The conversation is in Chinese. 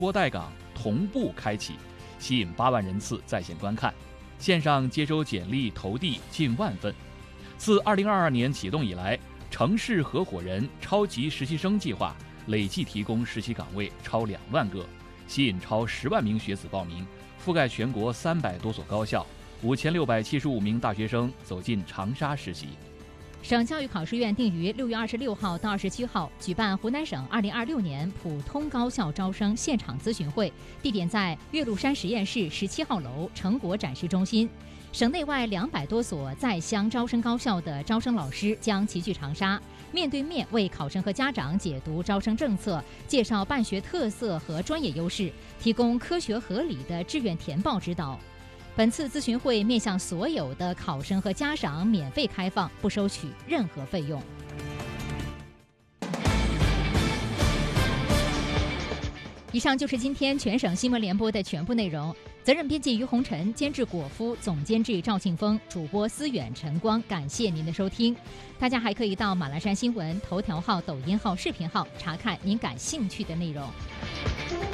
播带岗同步开启，吸引8万人次在线观看，线上接收简历投递近万份。自2022年启动以来，城市合伙人超级实习生计划累计提供实习岗位超2万个，吸引超10万名学子报名，覆盖全国300多所高校，5675名大学生走进长沙实习。 省教育考试院定于6月26号到27号举办湖南省2026年普通高校招生现场咨询会，地点在岳麓山实验室17号楼成果展示中心。省内外200多所在乡招生高校的招生老师将齐聚长沙，面对面为考生和家长解读招生政策，介绍办学特色和专业优势，提供科学合理的志愿填报指导。本次咨询会面向所有的考生和家长免费开放，不收取任何费用。以上就是今天全省新闻联播的全部内容。责任编辑于红尘，监制果夫，总监制赵庆峰，主播思远、陈光。感谢您的收听。大家还可以到马栏山新闻头条号、抖音号、视频号查看您感兴趣的内容。